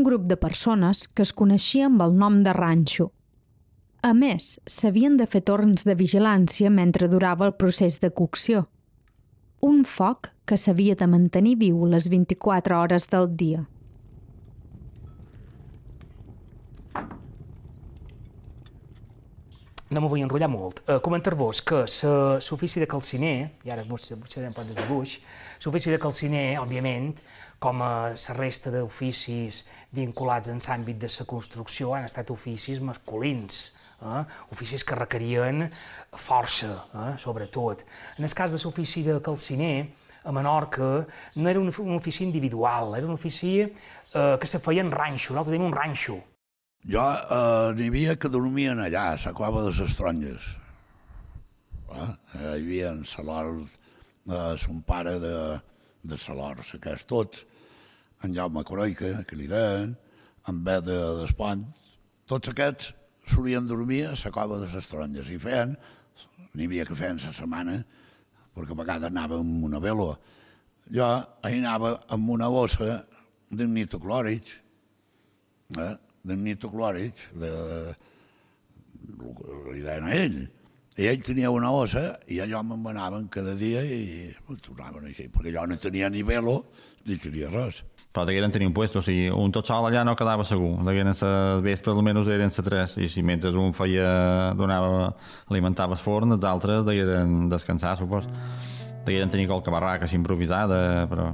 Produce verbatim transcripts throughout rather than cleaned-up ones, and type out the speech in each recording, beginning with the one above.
grup de persones que es coneixia amb el nom de ranxo. A més, s'havien de fer torns de vigilància mentre durava el procés de cocció. Un foc que s'havia de mantenir viu les vint-i-quatre hores del dia. No m'ho vull enrotllar molt. Uh, Comentar-vos que l'ofici de calciner, i ara xerrem un poc del dibuix, l'ofici de calciner, òbviament, com a la resta d'oficis vinculats en l'àmbit de la construcció, han estat oficis masculins, eh? Oficis que requerien força, eh? Sobretot. En el cas de l'ofici de calciner, a Menorca, no era un, un ofici individual, era un ofici eh, que se feia en ranxo, nosaltres tenim un ranxo. Jo eh, n'hi havia que dormien allà, a la cova de les Taronges. Eh? Hi havia en Salors, eh, son pare de, de Salors, aquests tots, en Jaume Coroica, que li deien, en Bé de Despont, tots aquests solien dormir a la cova de les Taronges i feien, n'hi havia que feien la setmana, perquè a vegades anava amb una vela. Jo hi anava amb una bossa d'amnitoclòrics, eh? d'amnitoclòrics, de... li deien a ell. I ell tenia una bossa i allò me'n anaven cada dia i tornaven així, perquè jo no tenia ni velo ni tenia res. Però degueren tenir un puesto, o sigui, un tot sol allà no quedava segur. Degueren les vespres almenys eren les tres, i si mentre un feia, donava, alimentava el forn, els altres degueren descansar, supos. Degueren tenir qualque barraca així improvisada, però...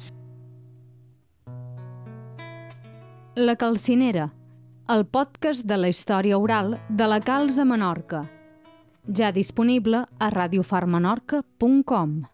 La Calcinera, el podcast de la història oral de la Calç a Menorca. Ja disponible a radiofarmenorca punt com.